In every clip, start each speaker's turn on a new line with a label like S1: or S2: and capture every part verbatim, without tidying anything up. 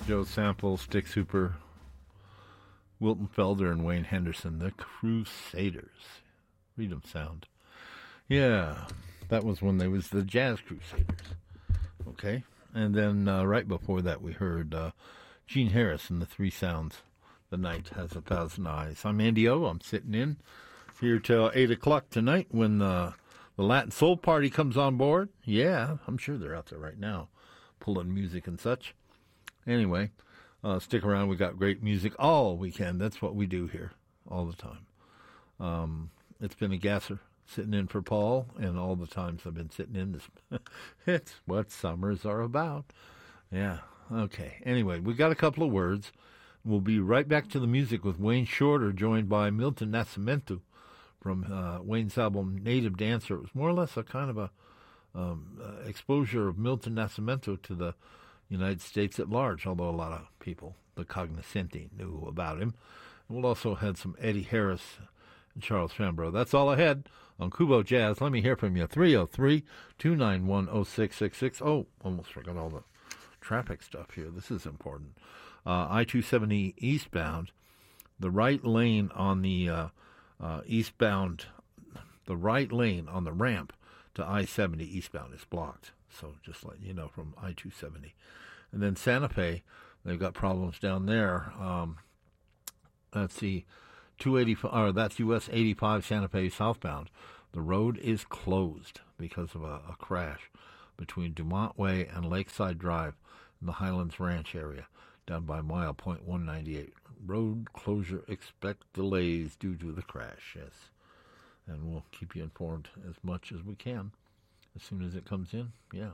S1: Joe Sample, Styx Hooper, Wilton Felder, and Wayne Henderson, the Crusaders. Freedom Sound. Yeah, that was when they was the Jazz Crusaders. Okay, and then uh, right before that we heard uh, Gene Harris and the Three Sounds. The Night Has a Thousand Eyes. I'm Andy O. I'm sitting in here till eight o'clock tonight when uh, the Latin Soul Party comes on board. Yeah, I'm sure they're out there right now pulling music and such. Anyway, uh, stick around. We got great music all weekend. That's what we do here all the time. Um, it's been a gasser sitting in for Paul, and all the times I've been sitting in this. It's what summers are about. Yeah, okay. Anyway, we got a couple of words. We'll be right back to the music with Wayne Shorter, joined by Milton Nascimento from uh, Wayne's album Native Dancer. It was more or less a kind of a um, uh, exposure of Milton Nascimento to the United States at large, although a lot of people, the cognoscenti, knew about him. And we'll also have some Eddie Harris and Charles Fambrough. That's all ahead on Kubo Jazz. Let me hear from you. three oh three, two nine one, oh six six six. Oh, almost forgot all the traffic stuff here. This is important. Uh, I two seventy eastbound, the right lane on the uh, uh, eastbound, the right lane on the ramp to I seventy eastbound is blocked. So just letting you know from I two seventy. And then Santa Fe, they've got problems down there. Um, let's see, two eighty-five, or that's U S eighty-five Santa Fe southbound. The road is closed because of a, a crash between Dumont Way and Lakeside Drive in the Highlands Ranch area, down by mile point one ninety-eight. Road closure, expect delays due to the crash, yes. And we'll keep you informed as much as we can as soon as it comes in, yeah.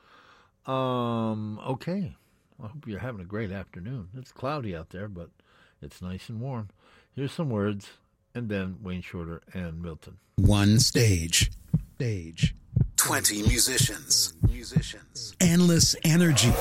S1: Um, okay. I hope you're having a great afternoon. It's cloudy out there, but it's nice and warm. Here's some words, and then Wayne Shorter and Milton.
S2: One stage. Stage.
S3: twenty musicians. Musicians.
S2: Endless energy.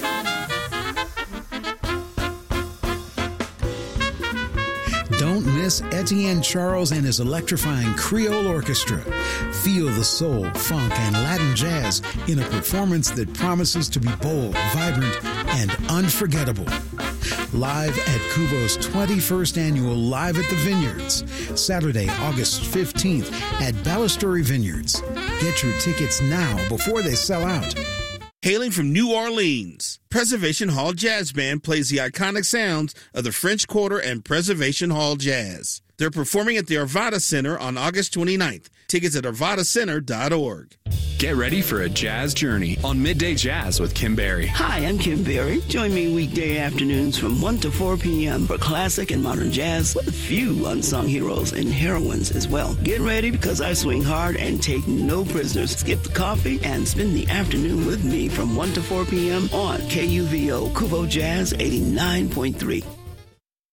S2: Don't miss Etienne Charles and his electrifying Creole Orchestra. Feel the soul, funk, and Latin jazz in a performance that promises to be bold, vibrant, and unforgettable. Live at Kubo's twenty-first annual Live at the Vineyards, Saturday, August fifteenth at Balustrade Vineyards. Get your tickets now before they sell out.
S4: Hailing from New Orleans, Preservation Hall Jazz Band plays the iconic sounds of the French Quarter and Preservation Hall Jazz. They're performing at the Arvada Center on August twenty-ninth. Tickets at arvada center dot org.
S5: Get ready for a jazz journey on Midday Jazz with Kim Berry.
S6: Hi, I'm Kim Berry. Join me weekday afternoons from one to four p.m. for classic and modern jazz with a few unsung heroes and heroines as well. Get ready because I swing hard and take no prisoners. Skip the coffee and spend the afternoon with me from one to four p.m. on K U V O Kubo Jazz eighty-nine point three.